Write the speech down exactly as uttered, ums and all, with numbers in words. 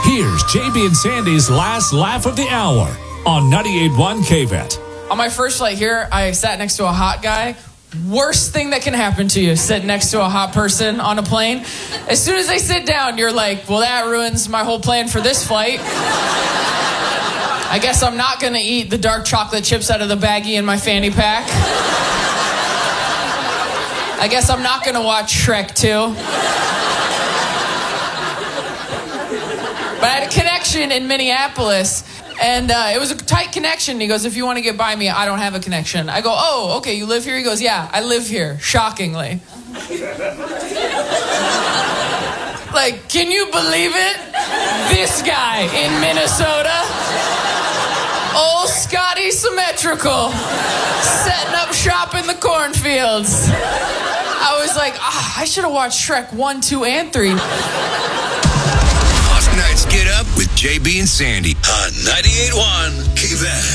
Here's J B and Sandy's last laugh of the hour on ninety-eight point one K V E T. On my first flight here, I sat next to a hot guy. Worst thing that can happen to you, sit next to a hot person on a plane. As soon as they sit down, you're like, well, that ruins my whole plan for this flight. I guess I'm not going to eat the dark chocolate chips out of the baggie in my fanny pack. I guess I'm not going to watch Shrek two. But I had a connection in Minneapolis, and uh, it was a tight connection. He goes, if you want to get by me, I don't have a connection. I go, oh, okay, you live here? He goes, yeah, I live here, shockingly. Like, can you believe it? This guy in Minnesota, old Scotty Symmetrical, setting up shop in the cornfields. I was like, ah, I should have watched Shrek one, two, and three. Nights Get Up with J B and Sandy on ninety-eight point one K V E T.